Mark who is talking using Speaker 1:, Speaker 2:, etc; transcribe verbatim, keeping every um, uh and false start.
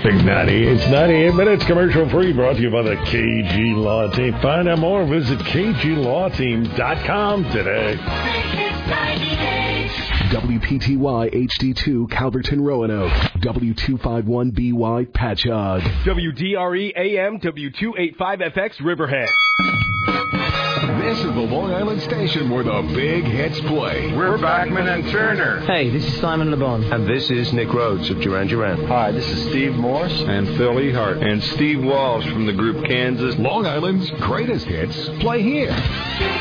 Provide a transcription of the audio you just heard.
Speaker 1: Big ninety-eight. It's ninety-eight minutes commercial free, brought to you by the K G Law Team. Find out more. Visit K G law team dot com today.
Speaker 2: W P T Y H D two Calverton Roanoke. W two fifty-one B Y Patchogue.
Speaker 3: W D R E A M W two eighty-five F X Riverhead.
Speaker 4: This is the Long Island station where the big hits play.
Speaker 5: We're Bachman and Turner.
Speaker 6: Hey, this is Simon Le Bon.
Speaker 7: And this is Nick Rhodes of Duran Duran.
Speaker 8: Hi, this is Steve Morse.
Speaker 9: And Phil Ehart.
Speaker 10: And Steve Walsh from the group Kansas.
Speaker 4: Long Island's greatest hits play here.